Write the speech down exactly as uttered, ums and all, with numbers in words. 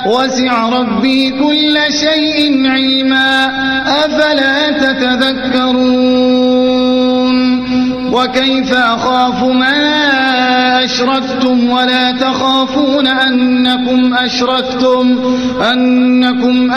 وسع ربي كل شيء علما أفلا تتذكرون وكيف أخاف ما أشركتم ولا تخافون أنكم أشركتم أنكم